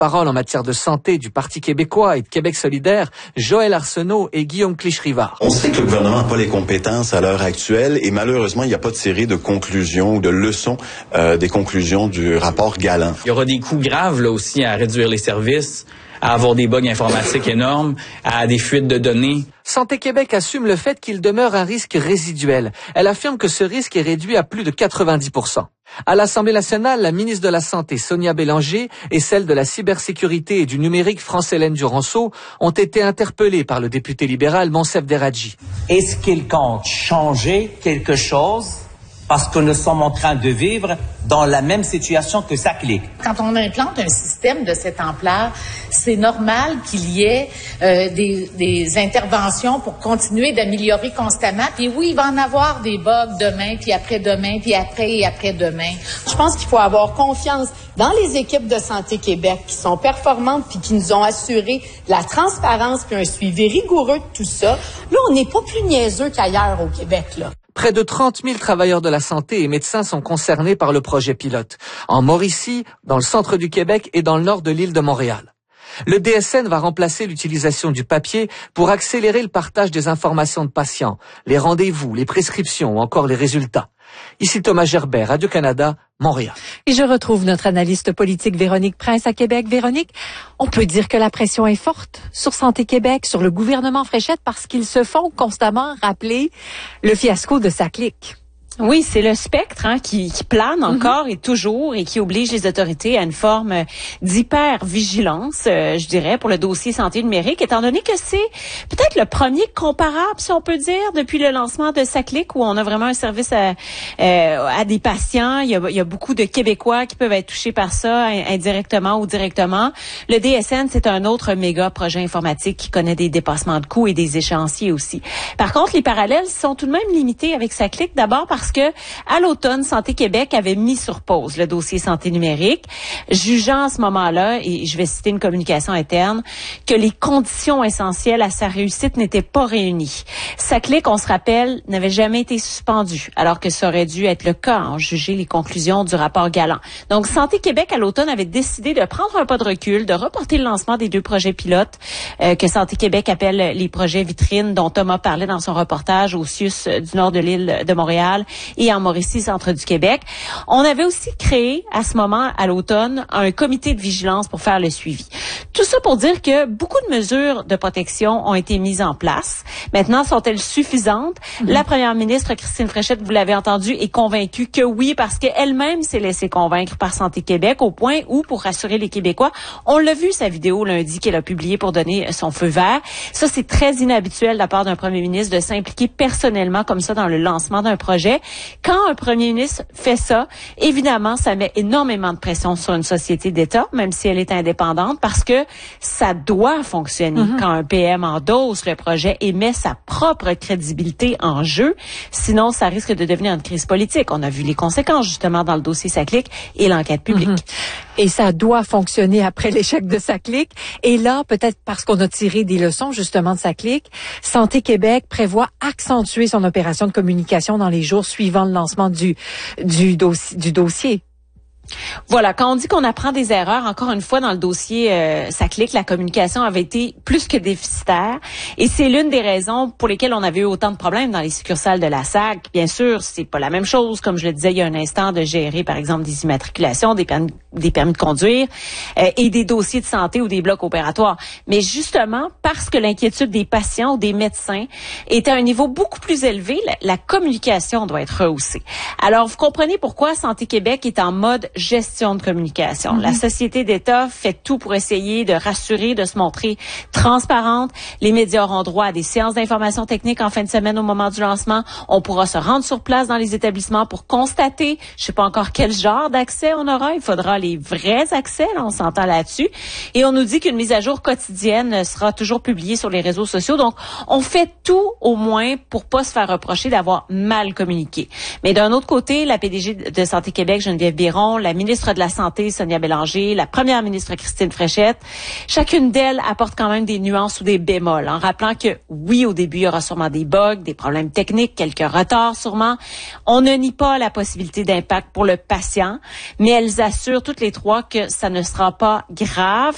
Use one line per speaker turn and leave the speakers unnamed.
Parole en matière de santé du Parti québécois et de Québec solidaire, Joël Arsenault et Guillaume Clich-Rivard.
On sait que le gouvernement n'a pas les compétences à l'heure actuelle et malheureusement, il n'y a pas de série de conclusions ou de leçons des conclusions du rapport Galland.
Il y aura des coûts graves là aussi à réduire les services, à avoir des bugs informatiques énormes, à des fuites de données.
Santé Québec assume le fait qu'il demeure un risque résiduel. Elle affirme que ce risque est réduit à plus de 90%. À l'Assemblée nationale, la ministre de la Santé, Sonia Bélanger, et celle de la cybersécurité et du numérique, France-Hélène Duranceau, ont été interpellées par le député libéral Monsef Deradji.
Est-ce qu'il compte changer quelque chose parce que nous sommes en train de vivre dans la même situation que SACLIC?
Quand on implante un système de cette ampleur, c'est normal qu'il y ait des interventions pour continuer d'améliorer constamment. Puis oui, il va en avoir des bugs demain, puis après-demain, puis après et après-demain.
Je pense qu'il faut avoir confiance dans les équipes de Santé Québec qui sont performantes puis qui nous ont assuré la transparence puis un suivi rigoureux de tout ça. Là, on n'est pas plus niaiseux qu'ailleurs au Québec, là.
Près de 30 000 travailleurs de la santé et médecins sont concernés par le projet pilote, en Mauricie, dans le centre du Québec et dans le nord de l'île de Montréal. Le DSN va remplacer l'utilisation du papier pour accélérer le partage des informations de patients, les rendez-vous, les prescriptions ou encore les résultats. Ici Thomas Gerbert, Radio-Canada, Montréal.
Et je retrouve notre analyste politique Véronique Prince à Québec. Véronique, on peut dire que la pression est forte sur Santé Québec, sur le gouvernement Fréchette, parce qu'ils se font constamment rappeler le fiasco de SACLIC.
Oui, c'est le spectre qui plane encore et toujours et qui oblige les autorités à une forme d'hyper-vigilance, je dirais, pour le dossier santé numérique, étant donné que c'est peut-être le premier comparable, si on peut dire, depuis le lancement de SACLIC, où on a vraiment un service à des patients. Il y a beaucoup de Québécois qui peuvent être touchés par ça, indirectement ou directement. Le DSN, c'est un autre méga projet informatique qui connaît des dépassements de coûts et des échéanciers aussi. Par contre, les parallèles sont tout de même limités avec SACLIC, d'abord parce que à l'automne, Santé Québec avait mis sur pause le dossier santé numérique, jugeant à ce moment-là, et je vais citer une communication interne, que les conditions essentielles à sa réussite n'étaient pas réunies. SACLIC, on se rappelle, n'avait jamais été suspendu, alors que ça aurait dû être le cas en juger les conclusions du rapport Galland. Donc, Santé Québec, à l'automne, avait décidé de prendre un pas de recul, de reporter le lancement des 2 projets pilotes que Santé Québec appelle les projets vitrines, dont Thomas parlait dans son reportage au CIUS du nord de l'île de Montréal et en Mauricie, centre du Québec. On avait aussi créé, à ce moment, à l'automne, un comité de vigilance pour faire le suivi. Tout ça pour dire que beaucoup de mesures de protection ont été mises en place. Maintenant, sont-elles suffisantes? La première ministre, Christine Fréchette, vous l'avez entendu, est convaincue que oui, parce qu'elle-même s'est laissée convaincre par Santé Québec, au point où, pour rassurer les Québécois, on l'a vu, sa vidéo lundi qu'elle a publiée pour donner son feu vert. Ça, c'est très inhabituel de la part d'un premier ministre de s'impliquer personnellement comme ça dans le lancement d'un projet. Quand un premier ministre fait ça, évidemment, ça met énormément de pression sur une société d'État, même si elle est indépendante, parce que ça doit fonctionner. Quand un PM endosse le projet et met sa propre crédibilité en jeu, sinon ça risque de devenir une crise politique. On a vu les conséquences justement dans le dossier SACLIC et l'enquête publique.
Et ça doit fonctionner après l'échec de SACLIC. Et là, peut-être parce qu'on a tiré des leçons justement de SACLIC, Santé Québec prévoit accentuer son opération de communication dans les jours suivant le lancement du dossier.
Voilà, quand on dit qu'on apprend des erreurs, encore une fois, dans le dossier SACLIC, la communication avait été plus que déficitaire. Et c'est l'une des raisons pour lesquelles on avait eu autant de problèmes dans les succursales de la SAC. Bien sûr, c'est pas la même chose, comme je le disais il y a un instant, de gérer, par exemple, des immatriculations, des permis de conduire et des dossiers de santé ou des blocs opératoires. Mais justement, parce que l'inquiétude des patients ou des médecins est à un niveau beaucoup plus élevé, la communication doit être rehaussée. Alors, vous comprenez pourquoi Santé Québec est en mode gestion de communication. La société d'État fait tout pour essayer de rassurer, de se montrer transparente. Les médias auront droit à des séances d'information technique en fin de semaine au moment du lancement. On pourra se rendre sur place dans les établissements pour constater, je sais pas encore quel genre d'accès on aura. Il faudra les vrais accès, là, on s'entend là-dessus. Et on nous dit qu'une mise à jour quotidienne sera toujours publiée sur les réseaux sociaux. Donc, on fait tout au moins pour pas se faire reprocher d'avoir mal communiqué. Mais d'un autre côté, la PDG de Santé Québec, Geneviève Biron, la ministre de la Santé, Sonia Bélanger, la première ministre Christine Fréchette, chacune d'elles apporte quand même des nuances ou des bémols, en rappelant que oui, au début, il y aura sûrement des bugs, des problèmes techniques, quelques retards sûrement. On ne nie pas la possibilité d'impact pour le patient, mais elles assurent toutes les trois que ça ne sera pas grave.